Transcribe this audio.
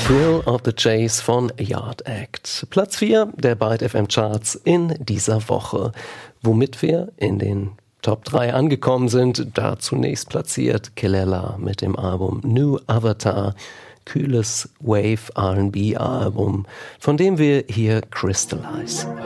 Thrill of the Chase von Yard Act. Platz 4 der Byte FM Charts in dieser Woche. Womit wir in den Top 3 angekommen sind, da zunächst platziert Kelela mit dem Album New Avatar. Kühles Wave R&B Album, von dem wir hier Crystallize hören.